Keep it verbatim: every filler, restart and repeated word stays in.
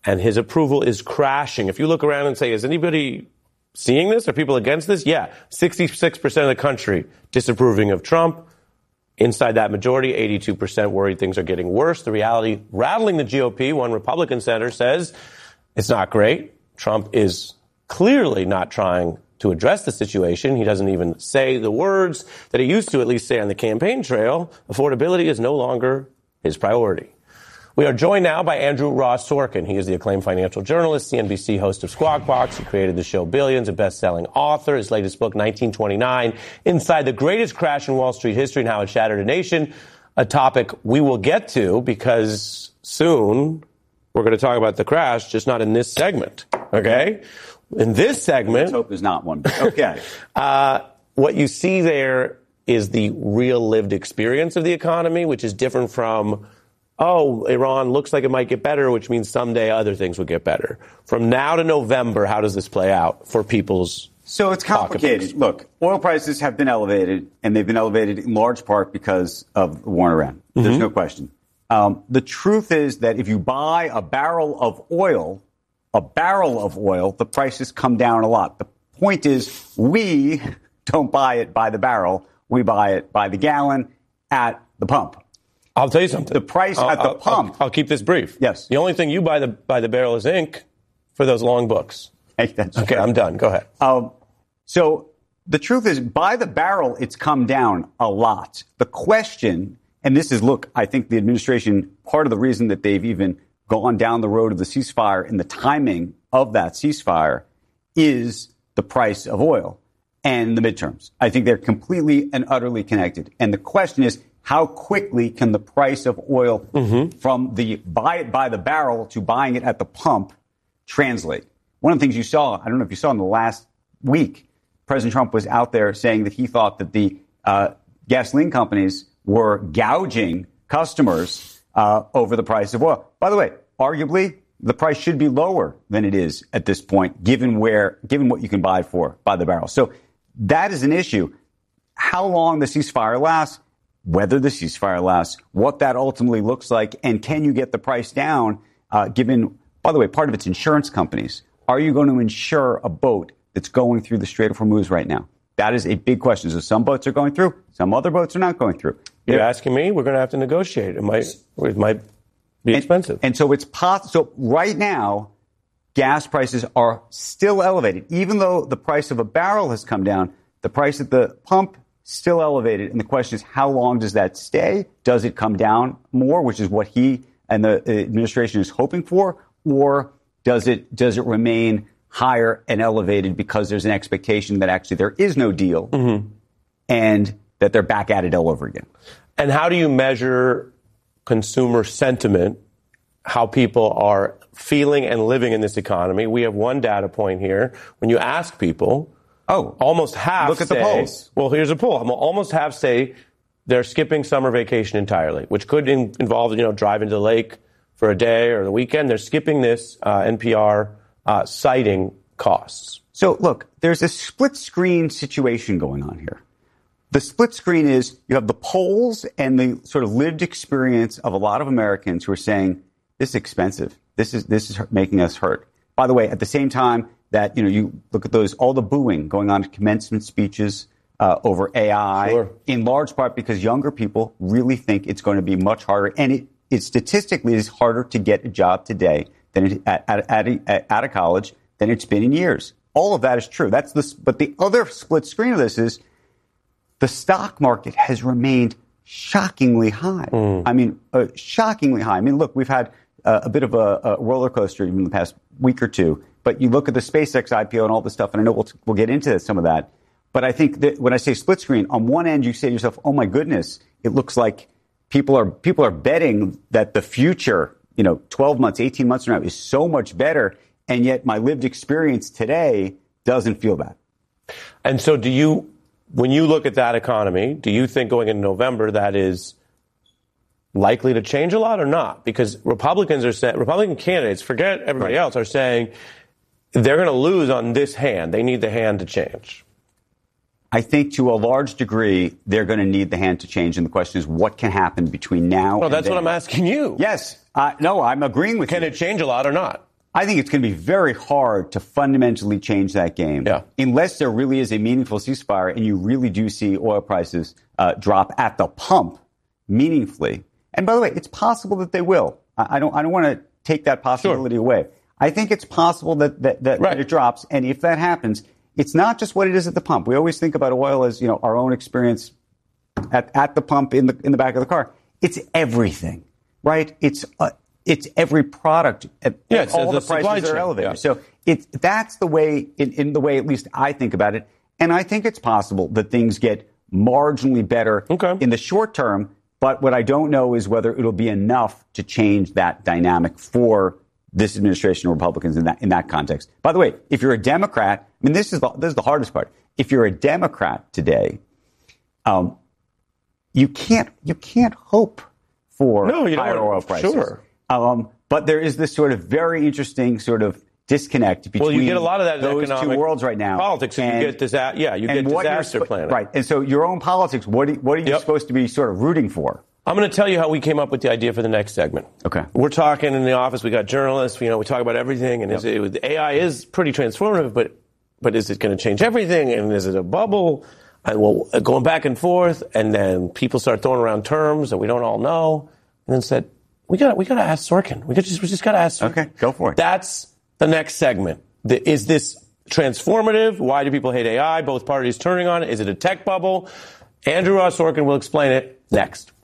and his approval is crashing. If you look around and say, is anybody seeing this? Are people against this? Yeah. sixty-six percent of the country disapproving of Trump. Inside that majority, eighty-two percent worried things are getting worse. The reality rattling the G O P, one Republican senator says it's not great. Trump is clearly not trying to address the situation. He doesn't even say the words that he used to at least say on the campaign trail. Affordability is no longer his priority. We are joined now by Andrew Ross Sorkin. He is the acclaimed financial journalist, C N B C host of Squawk Box. He created the show Billions, a best-selling author. His latest book, nineteen twenty-nine, Inside the Greatest Crash in Wall Street History and How It Shattered a Nation, a topic we will get to because soon we're going to talk about the crash, just not in this segment, okay? In this segment... Let's hope there's not one, but okay. uh, what you see there is the real lived experience of the economy, which is different from... oh, Iran looks like it might get better, which means someday other things will get better. From now to November, how does this play out for people's So it's complicated. Look, oil prices have been elevated, and they've been elevated in large part because of the war in Iran. There's mm-hmm. no question. Um, the truth is that if you buy a barrel of oil, a barrel of oil, the prices come down a lot. The point is we don't buy it by the barrel. We buy it by the gallon at the pump. I'll tell you something. The price I'll, at the I'll, pump. I'll, I'll keep this brief. Yes. The only thing you buy the, by the barrel is ink for those long books. Hey, that's okay, true. I'm done. Go ahead. Um, so the truth is, by the barrel, it's come down a lot. The question, and this is, look, I think the administration, part of the reason that they've even gone down the road of the ceasefire and the timing of that ceasefire is the price of oil and the midterms. I think they're completely and utterly connected. And the question is, how quickly can the price of oil mm-hmm. from the buy it by the barrel to buying it at the pump translate? One of the things you saw, I don't know if you saw in the last week, President Trump was out there saying that he thought that the uh, gasoline companies were gouging customers uh, over the price of oil. By the way, arguably, the price should be lower than it is at this point, given where, given what you can buy for by the barrel. So that is an issue. How long the ceasefire lasts, whether the ceasefire lasts, what that ultimately looks like, and can you get the price down, uh, given, by the way, part of it's insurance companies. Are you going to insure a boat that's going through the Strait of Hormuz right now? That is a big question. So some boats are going through, some other boats are not going through. You're yeah. asking me? We're going to have to negotiate. It might, it might be expensive. And, and so it's possible. So right now, gas prices are still elevated. Even though the price of a barrel has come down, the price at the pump still elevated. And the question is, how long does that stay? Does it come down more, which is what he and the administration is hoping for? Or does it does it remain higher and elevated because there's an expectation that actually there is no deal mm-hmm. and that they're back at it all over again? And how do you measure consumer sentiment, how people are feeling and living in this economy? We have one data point here. When you ask people, Oh, almost half Look at say, the polls. Well, here's a poll. Almost half say they're skipping summer vacation entirely, which could in, involve, you know, driving to the lake for a day or the weekend. They're skipping this, uh, N P R uh, citing costs. So, look, there's a split screen situation going on here. The split screen is you have the polls and the sort of lived experience of a lot of Americans who are saying, this is expensive. This is this is making us hurt. By the way, at the same time, that, you know, you look at those, all the booing going on at commencement speeches uh, over A I, sure. in large part because younger people really think it's going to be much harder. And it, it statistically is harder to get a job today than it, at, at, at, a, at a college than it's been in years. All of that is true. That's the, but the other split screen of this is the stock market has remained shockingly high. Mm. I mean, uh, shockingly high. I mean, look, we've had uh, a bit of a, a roller coaster even in the past week or two. But you look at the SpaceX I P O and all this stuff, and I know we'll, we'll get into some of that. But I think that when I say split screen, on one end you say to yourself, oh, my goodness, it looks like people are people are betting that the future, you know, twelve months, eighteen months from now is so much better. And yet my lived experience today doesn't feel that. And so do you, when you look at that economy, do you think going into November that is likely to change a lot or not? Because Republicans are saying, Republican candidates, forget everybody right. else, are saying they're going to lose on this hand. They need the hand to change. I think to a large degree, they're going to need the hand to change. And the question is, what can happen between now well, and that's then? what I'm asking you. Yes. Uh, no, I'm agreeing with can you. Can it change a lot or not? I think it's going to be very hard to fundamentally change that game yeah. unless there really is a meaningful ceasefire and you really do see oil prices uh, drop at the pump meaningfully. And by the way, it's possible that they will. I, I don't I don't want to take that possibility sure. away. I think it's possible that, that, that, right. that it drops. And if that happens, it's not just what it is at the pump. We always think about oil as, you know, our own experience at, at the pump in the in the back of the car. It's everything, right? It's uh, It's every product. At, yeah, at all the, the prices are elevated. Yeah. So it's that's the way, in, in the way at least I think about it. And I think it's possible that things get marginally better okay. in the short term. But what I don't know is whether it'll be enough to change that dynamic for this administration or Republicans in that in that context. By the way, if you're a Democrat, I mean, this is the, this is the hardest part. If you're a Democrat today, um, you can't you can't hope for no, you higher don't. oil prices. Sure. Um, but there is this sort of very interesting sort of disconnect between well, you get a lot of that in those economic two worlds right now. Politics, and, you get disa- yeah, you get disaster sp- planning. Right. And so your own politics, what, do, what are you yep. supposed to be sort of rooting for? I'm going to tell you how we came up with the idea for the next segment. Okay. We're talking in the office. We got journalists. You know, we talk about everything. And yep. is it, A I is pretty transformative, but but is it going to change everything? And is it a bubble? And well, going back and forth. And then people start throwing around terms that we don't all know. And then said, we got we got to ask Sorkin. We got just we just got to ask Sorkin. Okay, go for it. That's the next segment. The, is this transformative? Why do people hate A I? Both parties turning on it. Is it a tech bubble? Andrew Ross Sorkin will explain it next.